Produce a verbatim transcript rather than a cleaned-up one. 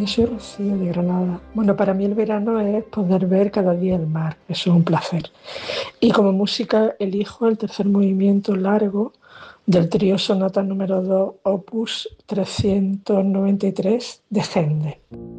soy Rocío de Granada. Bueno, para mí el verano es poder ver cada día el mar, eso es un placer. Y como música elijo el tercer movimiento largo del trío Sonata número dos, opus trescientos noventa y tres de Händel.